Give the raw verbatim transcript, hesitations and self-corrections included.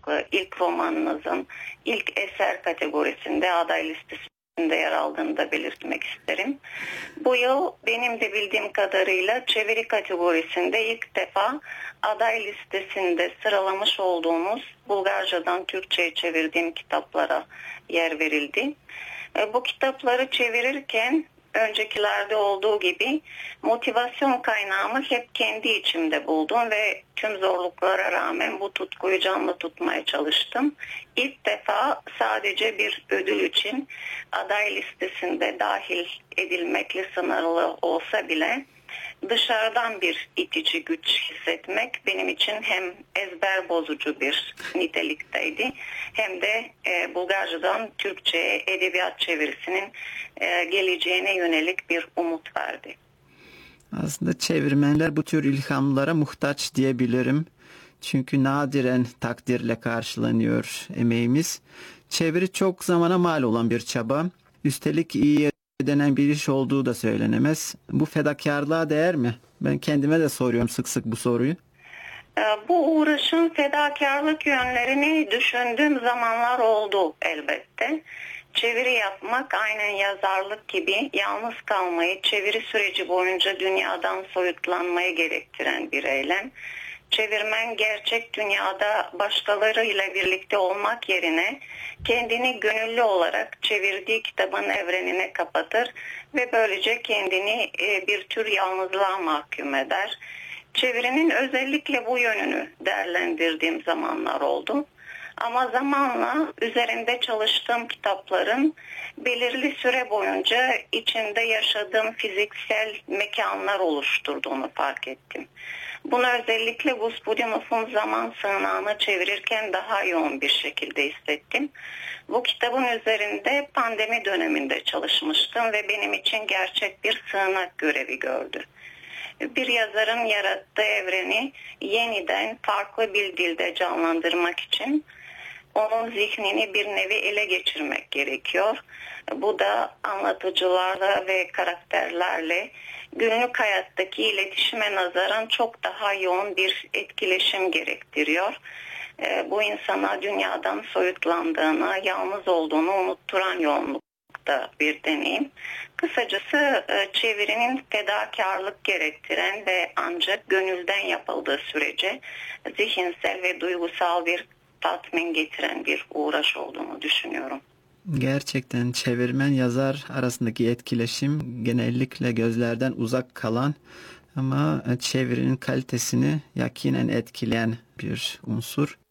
odaklı ilk romanınızın ilk eser kategorisinde aday listesinde yer aldığını da belirtmek isterim. Bu yıl benim de bildiğim kadarıyla çeviri kategorisinde ilk defa aday listesinde sıralamış olduğunuz Bulgarcadan Türkçe'ye çevirdiğim kitaplara yer verildi. Bu kitapları çevirirken öncekilerde olduğu gibi motivasyon kaynağımı hep kendi içimde buldum ve tüm zorluklara rağmen bu tutkuyu canlı tutmaya çalıştım. İlk defa sadece bir ödül için aday listesinde dahil edilmekle sınırlı olsa bile dışarıdan bir itici güç hissetmek benim için hem ezber bozucu bir nitelikteydi hem de e, Bulgarcadan Türkçe'ye edebiyat çevirisinin e, geleceğine yönelik bir umut verdi. Aslında çevirmenler bu tür ilhamlara muhtaç diyebilirim. Çünkü nadiren takdirle karşılanıyor emeğimiz. Çeviri çok zamana mal olan bir çaba. Üstelik iyi denen bir iş olduğu da söylenemez. Bu fedakarlığa değer mi? Ben kendime de soruyorum sık sık bu soruyu. Bu uğraşın fedakarlık yönlerini düşündüğüm zamanlar oldu elbette. Çeviri yapmak aynen yazarlık gibi yalnız kalmayı, çeviri süreci boyunca dünyadan soyutlanmayı gerektiren bir eylem. Çevirmen gerçek dünyada başkalarıyla birlikte olmak yerine kendini gönüllü olarak çevirdiği kitabın evrenine kapatır ve böylece kendini bir tür yalnızlığa mahkum eder. Çevirinin özellikle bu yönünü değerlendirdiğim zamanlar oldu. Ama zamanla üzerinde çalıştığım kitapların belirli süre boyunca içinde yaşadığım fiziksel mekanlar oluşturduğunu fark ettim. Bunu özellikle Gospudinov'un Zaman Sığınağı'nı çevirirken daha yoğun bir şekilde hissettim. Bu kitabın üzerinde pandemi döneminde çalışmıştım ve benim için gerçek bir sığınak görevi gördü. Bir yazarın yarattığı evreni yeniden farklı bir dilde canlandırmak için onun zihnini bir nevi ele geçirmek gerekiyor. Bu da anlatıcılarla ve karakterlerle günlük hayattaki iletişime nazaran çok daha yoğun bir etkileşim gerektiriyor. Bu insana dünyadan soyutlandığını, yalnız olduğunu unutturan yoğunlukta bir deneyim. Kısacası çevirinin fedakarlık gerektiren ve ancak gönülden yapıldığı sürece zihinsel ve duygusal bir tatmin getiren bir uğraş olduğunu düşünüyorum. Gerçekten çevirmen yazar arasındaki etkileşim genellikle gözlerden uzak kalan ama çevirinin kalitesini yakinen etkileyen bir unsur.